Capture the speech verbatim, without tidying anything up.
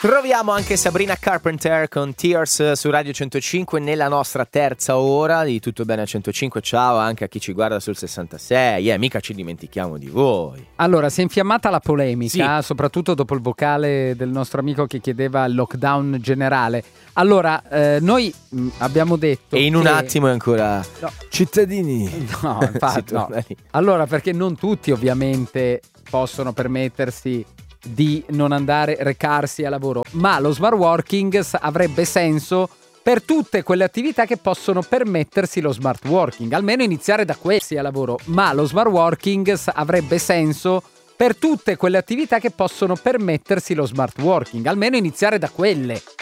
Troviamo anche Sabrina Carpenter con Tears su Radio centocinque nella nostra terza ora di Tutto Bene a centocinque. Ciao anche a chi ci guarda sul sessantasei, eh, mica ci dimentichiamo di voi. Allora, si è infiammata la polemica, Sì. soprattutto dopo il vocale del nostro amico che chiedeva il lockdown generale. Allora, eh, noi mh, abbiamo detto E in un che... attimo è ancora No. cittadini. No, infatti Si no. torna lì. Allora, perché non tutti ovviamente possono permettersi di non andare, recarsi a lavoro, ma lo smart working s- avrebbe senso per tutte quelle attività che possono permettersi lo smart working, almeno iniziare da questi a lavoro, ma lo smart working s- avrebbe senso per tutte quelle attività che possono permettersi lo smart working, almeno iniziare da quelle.